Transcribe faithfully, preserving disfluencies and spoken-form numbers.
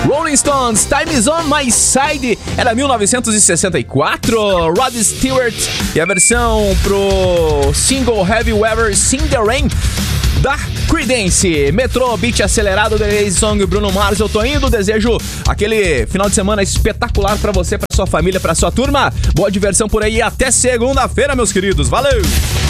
Rolling Stones, Time is on my side, era mil novecentos e sessenta e quatro. Rod Stewart e a versão pro single Have You Ever Seen the Rain, da Creedence. Metrô, beat acelerado, The Lazy Song, Bruno Mars. Eu tô indo, desejo aquele final de semana espetacular pra você, pra sua família, pra sua turma. Boa diversão por aí e até segunda-feira, meus queridos. Valeu!